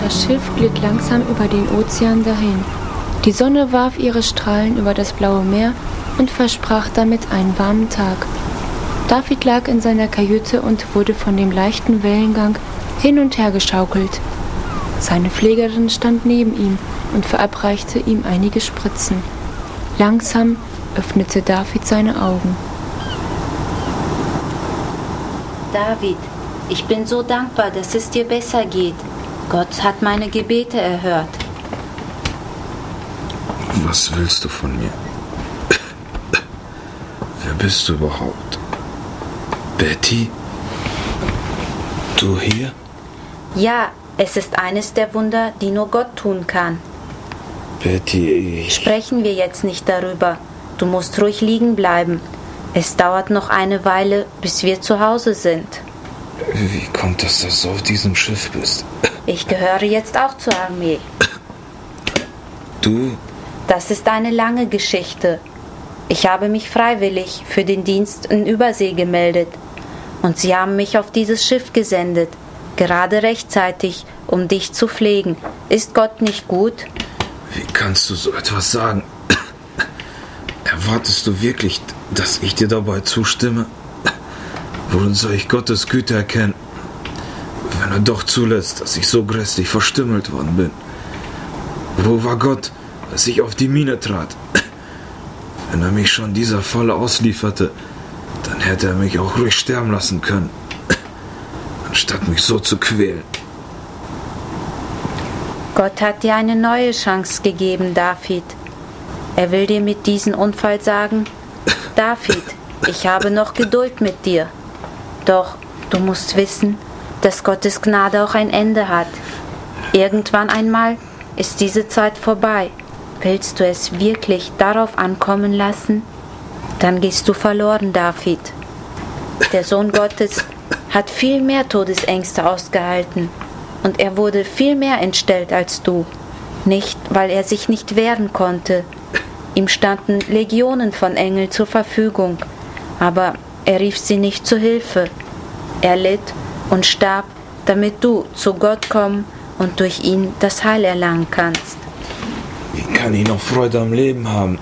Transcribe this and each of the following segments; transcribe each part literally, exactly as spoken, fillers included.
Das Schiff glitt langsam über den Ozean dahin. Die Sonne warf ihre Strahlen über das blaue Meer und versprach damit einen warmen Tag. David lag in seiner Kajüte und wurde von dem leichten Wellengang hin und her geschaukelt. Seine Pflegerin stand neben ihm und verabreichte ihm einige Spritzen. Langsam öffnete David seine Augen. David, ich bin so dankbar, dass es dir besser geht. Gott hat meine Gebete erhört. Was willst du von mir? Wer bist du überhaupt? Betty? Du hier? Ja, es ist eines der Wunder, die nur Gott tun kann. Betty, ich... Sprechen wir jetzt nicht darüber. Du musst ruhig liegen bleiben. Es dauert noch eine Weile, bis wir zu Hause sind. Wie kommt es, dass du auf diesem Schiff bist? Ich gehöre jetzt auch zur Armee. Du? Das ist eine lange Geschichte. Ich habe mich freiwillig für den Dienst in Übersee gemeldet. Und sie haben mich auf dieses Schiff gesendet. Gerade rechtzeitig, um dich zu pflegen. Ist Gott nicht gut? Wie kannst du so etwas sagen? Erwartest du wirklich, dass ich dir dabei zustimme? Worin soll ich Gottes Güte erkennen, wenn er doch zulässt, dass ich so grässlich verstümmelt worden bin? Wo war Gott, als ich auf die Mine trat? Wenn er mich schon dieser Falle auslieferte, dann hätte er mich auch ruhig sterben lassen können, anstatt mich so zu quälen. Gott hat dir eine neue Chance gegeben, David. Er will dir mit diesem Unfall sagen, David, ich habe noch Geduld mit dir. Doch du musst wissen, dass Gottes Gnade auch ein Ende hat. Irgendwann einmal ist diese Zeit vorbei. Willst du es wirklich darauf ankommen lassen? Dann gehst du verloren, David. Der Sohn Gottes hat viel mehr Todesängste ausgehalten und er wurde viel mehr entstellt als du. Nicht, weil er sich nicht wehren konnte. Ihm standen Legionen von Engeln zur Verfügung, aber er rief sie nicht zu Hilfe. Er litt und starb, damit du zu Gott kommen und durch ihn das Heil erlangen kannst. Wie kann ich noch Freude am Leben haben,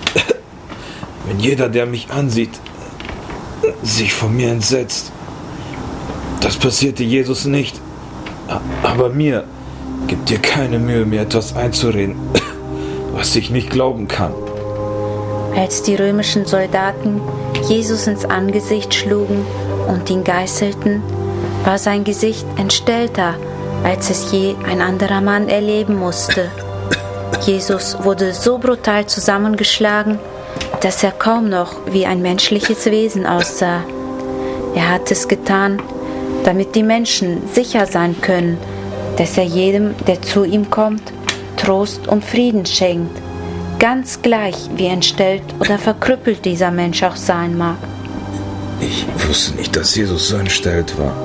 wenn jeder, der mich ansieht, sich von mir entsetzt? Das passierte Jesus nicht, aber mir gibt dir keine Mühe, mir etwas einzureden, was ich nicht glauben kann. Als die römischen Soldaten Jesus ins Angesicht schlugen und ihn geißelten, war sein Gesicht entstellter, als es je ein anderer Mann erleben musste. Jesus wurde so brutal zusammengeschlagen, dass er kaum noch wie ein menschliches Wesen aussah. Er hat es getan, damit die Menschen sicher sein können, dass er jedem, der zu ihm kommt, Trost und Frieden schenkt, ganz gleich wie entstellt oder verkrüppelt dieser Mensch auch sein mag. Ich wusste nicht, dass Jesus so entstellt war.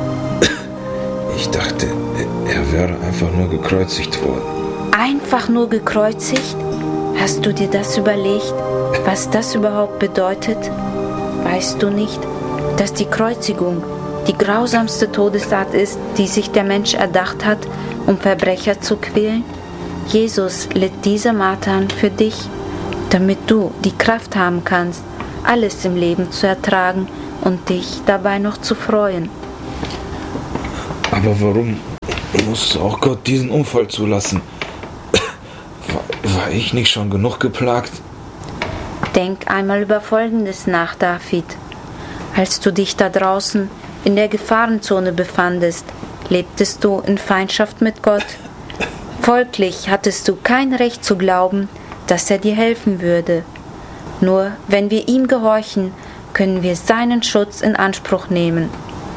Ich dachte, er wäre einfach nur gekreuzigt worden. Einfach nur gekreuzigt? Hast du dir das überlegt, was das überhaupt bedeutet? Weißt du nicht, dass die Kreuzigung die grausamste Todesart ist, die sich der Mensch erdacht hat, um Verbrecher zu quälen? Jesus litt diese Martern für dich, damit du die Kraft haben kannst, alles im Leben zu ertragen und dich dabei noch zu freuen. Aber warum musste auch Gott diesen Unfall zulassen? War, war ich nicht schon genug geplagt? Denk einmal über Folgendes nach, David. Als du dich da draußen in der Gefahrenzone befandest, lebtest du in Feindschaft mit Gott. Folglich hattest du kein Recht zu glauben, dass er dir helfen würde. Nur wenn wir ihm gehorchen, können wir seinen Schutz in Anspruch nehmen.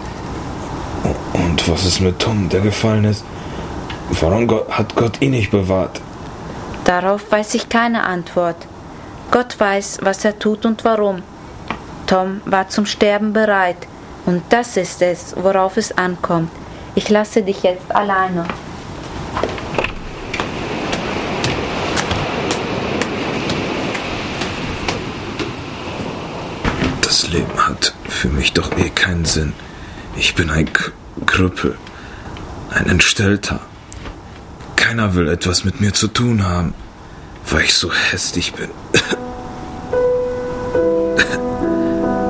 Und was ist mit Tom, der gefallen ist? Warum hat Gott ihn nicht bewahrt? Darauf weiß ich keine Antwort. Gott weiß, was er tut und warum. Tom war zum Sterben bereit. Und das ist es, worauf es ankommt. Ich lasse dich jetzt alleine. Das Leben hat für mich doch eh keinen Sinn. Ich bin ein K- Krüppel, ein Entstellter. Keiner will etwas mit mir zu tun haben, weil ich so hässlich bin.